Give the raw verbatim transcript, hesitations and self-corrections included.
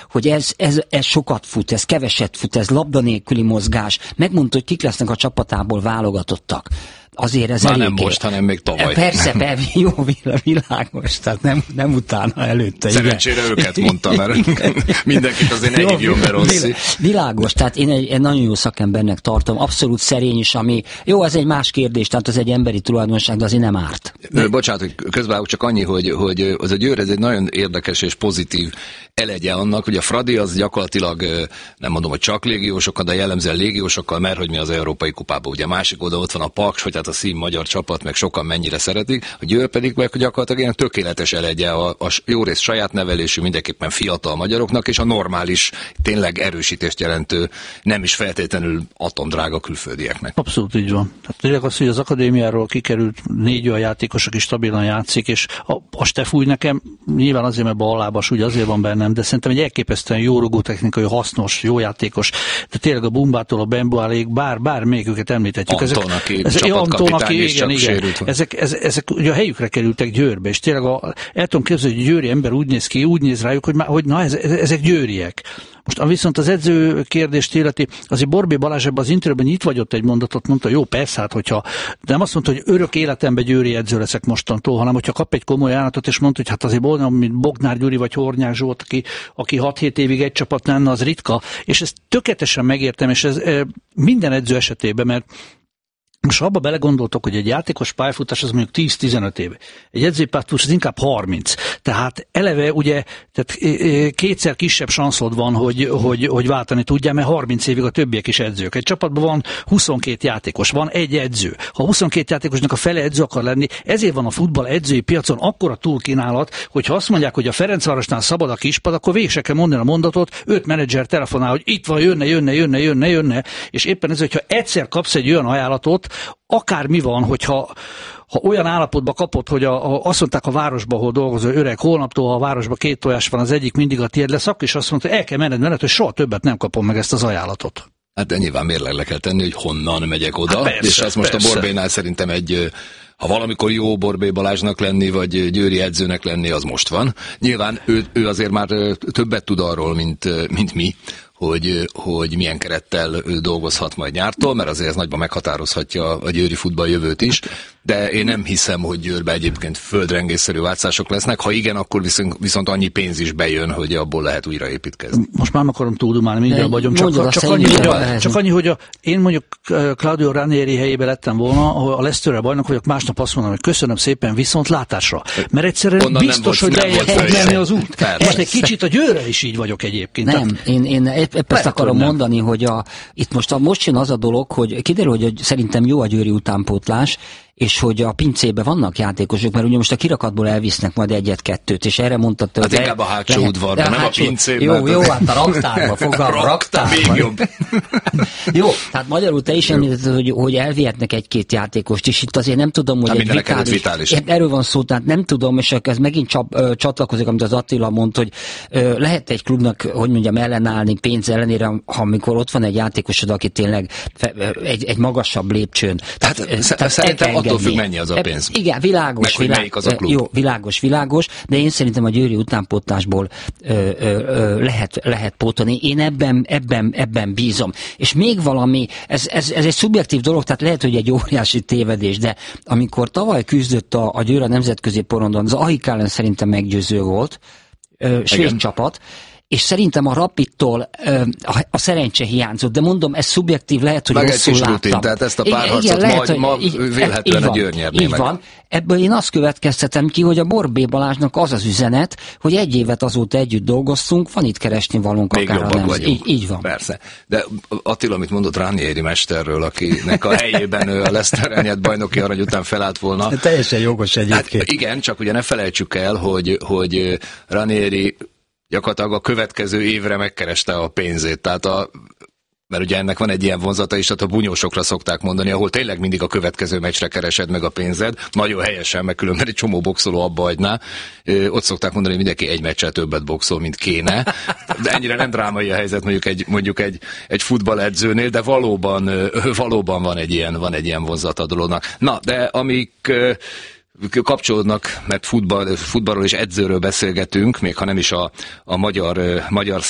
hogy ez, ez, ez sokat fut, ez keveset fut, ez labda nélküli mozgás. Megmondta, hogy kik lesznek a csapatából válogatottak. Azért ez már elég... nem most, hanem még tavaly. Persze, persze, jó, világos, tehát nem, nem utána, előtte. Szerencsére igen. őket mondta, mert mindenkit azért ne hívjon be Rossi. Világos, tehát én egy, egy nagyon jó szakembernek tartom, abszolút szerény is, ami, jó, ez egy más kérdés, tehát az egy emberi tulajdonság, de azért nem árt. De... Bocsánat, hogy közben csak annyi, hogy, hogy az a Győr, ez egy nagyon érdekes és pozitív elegye annak, hogy a Fradi az gyakorlatilag, nem mondom, hogy csak légiósokkal, de jellemzően légiósokkal, mert hogy mi az Európai Kupában. Ugye másik oda ott van a Paks, hogy hát a szín magyar csapat, meg sokan mennyire szeretik, a Győr pedig meg gyakorlatilag ilyen tökéletes elegye a, a jó rész saját nevelésű, mindenképpen fiatal magyaroknak, és a normális, tényleg erősítést jelentő, nem is feltétlenül atomdrága külföldieknek. Abszolút így van. Hát tényleg az, hogy az akadémiáról kikerült négy olyan játékos, aki stabilan játszik, és a, a Stefúj nekem nyilván azért, mert ballábas, úgy azért van bennem, de szerintem egy elképesztően jó rugótechnikai, hasznos, jó játékos. De tényleg a Bumbától a Bembuálék, bár, bár még őket említetjük. Anton, ezek, aki ezek, Anton, aki igen, igen. Ezek, ezek, ezek ugye a helyükre kerültek Győrbe, és tényleg a, el tudom képzelni, hogy győri ember úgy néz ki, úgy néz rájuk, hogy, már, hogy na, ez, ezek győriek. Most viszont az edző kérdést illeti, azért Borbély Balázs ebben az interjúban nyit vagyott egy mondatot, mondta, jó, persze, hát, hogyha nem azt mondta, hogy örök életemben győri edző leszek mostantól, hanem hogyha kap egy komoly ajánlatot, és mondta, hogy hát azért boldog, mint Bognár Gyuri vagy Hornyák Zsolt, aki, aki hat-hét évig egy csapat lenne, az ritka, és ezt tökéletesen megértem, és ez e, minden edző esetében, mert most abba belegondoltok, hogy egy játékos pályafutás az mondjuk tíz-tizenöt éve. Egy edzőpályafutás az inkább harminc. Tehát eleve ugye tehát kétszer kisebb sanszod van, hogy, hogy, hogy váltani tudjál, mert harminc évig a többiek is edzők. Egy csapatban van huszonkét játékos, van egy edző. Ha huszonkét játékosnak a fele edző akar lenni, ezért van a futball edzői piacon akkora túlkínálat, hogy ha azt mondják, hogy a Ferencvárosnál szabad a kispad, akkor végig se kell mondani a mondatot, öt menedzser telefonál, hogy itt van, jönne, jönne, jönne, jönne, jönne, és éppen ez, hogyha egyszer kapsz egy olyan ajánlatot, akár mi van, hogyha ha olyan állapotba kapod, hogy a, a, azt mondták a városba, ahol dolgozó öreg, holnaptól, ha a városban két tojás van, az egyik mindig a tiéd lesz, akkor is azt mondta, hogy el kell menned, menned, hogy soha többet nem kapom meg ezt az ajánlatot. Hát de nyilván mérlegre kell tenni, hogy honnan megyek oda, hát persze, és ez most persze. A Borbélynál szerintem egy, ha valamikor jó Borbély Balázsnak lenni, vagy győri edzőnek lenni, az most van. Nyilván ő, ő azért már többet tud arról, mint, mint mi, hogy, hogy milyen kerettel dolgozhat majd nyártól, mert azért ez nagyban meghatározhatja a győri futball jövőt is, de én nem hiszem, hogy Győrbe egyébként földrengésszerű változások lesznek, ha igen, akkor viszont, viszont annyi pénz is bejön, hogy abból lehet újraépítkezni. Most már nem akarom túldumálni, mindjárt vagyom, csak, csak, annyi, hogy a, csak annyi, hogy a, én mondjuk Claudio Ranieri helyébe lettem volna, ahol a Leicesterrel bajnok vagyok, másnap azt mondom, hogy köszönöm szépen, viszont látásra. Mert egyszerűen onnan biztos, hogy lejjebb fog menni az út. Persze. Most egy kicsit a Győrrel is így vagyok egyébként. Nem, tehát, én, én épp ezt akarom nem. mondani, hogy a, itt most, a, most jön az a dolog, hogy kiderül, hogy szerintem jó a győri utánpótlás, és hogy a pincébe vannak játékosok, mert ugye most a kirakatból elvisznek majd egyet-kettőt, és erre mondtad, hogy... Hát inkább a hátsó udvarban, nem hátsó, a pincében. Jó, jó, hát a raktárba, fogalma, raktárba. Még jobb. Jó, tehát magyarul te is említetted, hogy, hogy elvihetnek egy-két játékost, és itt azért nem tudom, hogy hát egy vitális, vitális. Erről van szó, tehát nem tudom, és ez megint csap, ö, csatlakozik, amit az Attila mondta, hogy ö, lehet egy klubnak, hogy mondjam, ellenállni pénz ellenére, ha amikor ott van egy játékosod, aki tényleg fe, egy, egy magasabb lépcsőn. Tehát, tehát, tehát szerintem attól függ, mennyi az a pénz. Igen, világos, meg, világ, az a klub. Jó, világos, világos, de én szerintem a győri utánpótlásból ö, ö, ö, lehet, lehet pótolni. Én ebben, ebben, ebben bízom. És még valami, ez, ez, ez egy szubjektív dolog, tehát lehet, hogy egy óriási tévedés, de amikor tavaly küzdött a, a Győr a nemzetközi porondon, az á i ká ellen szerintem meggyőző volt, ö, svéd csapat, és szerintem a Rapidtól ö, a, a szerencse hiányzott, de mondom, ez szubjektív, lehet, hogy meg rosszul láttam. Rutin, tehát ezt a párharcot igen, lehet, majd ma vélhetően a Győr nyerné meg. Így van. Ebből én azt következtetem ki, hogy a Borbély Balázsnak az az üzenet, hogy egy évet azóta együtt dolgoztunk, van itt keresni valónk még akár a nem. Így, így van. Persze. De Attila, amit mondott Ranieri mesterről, akinek a helyében a Leicester nyert bajnoki arany után felállt volna. De teljesen jogos egyébként. Hát igen, csak ugye ne felejtsük el, hogy, hogy Ranieri gyakorlatilag a következő évre megkereste a pénzét, tehát a, mert ugye ennek van egy ilyen vonzata is, tehát a bunyósokra szokták mondani, ahol tényleg mindig a következő meccsre keresed meg a pénzed, nagyon helyesen, meg különben egy csomó boxoló abba hagyná, ott szokták mondani, hogy mindenki egy meccsel többet boxol, mint kéne, de ennyire nem drámai a helyzet mondjuk egy, mondjuk egy, egy futballedzőnél, de valóban, valóban van egy ilyen, van egy ilyen vonzata a dolognak. Na, de amik kapcsolódnak, mert futball, futballról és edzőről beszélgetünk, még ha nem is a, a magyar, magyar